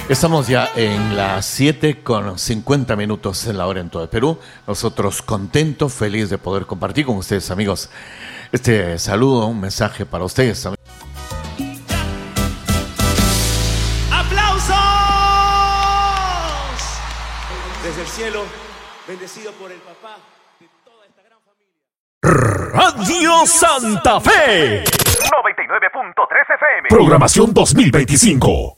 Estamos ya en las 7:50 en la hora en todo el Perú. Nosotros contentos, feliz de poder compartir con ustedes, amigos, este saludo, un mensaje para ustedes, amigos. ¡Aplausos! Desde el cielo, bendecido por el papá de toda esta gran familia. Radio Santa Fe 99.3 FM. Programación 2025.